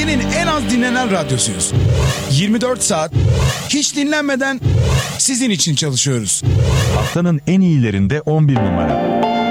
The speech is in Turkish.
Türkiye'nin en az dinlenen radyosuyuz. 24 saat hiç dinlenmeden sizin için çalışıyoruz. Haftanın en iyilerinde 11 numara.